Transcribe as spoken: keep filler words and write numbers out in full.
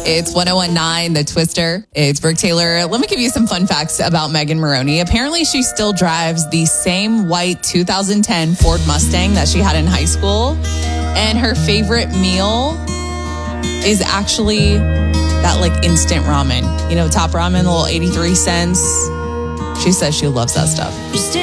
It's one oh one nine, The Twister. It's Brooke Taylor. Let me give you some fun facts about Megan Moroney. Apparently, she still drives the same white two thousand ten Ford Mustang that she had in high school. And her favorite meal is actually that like instant ramen. You know, Top Ramen, the little eighty-three cents. She says she loves that stuff.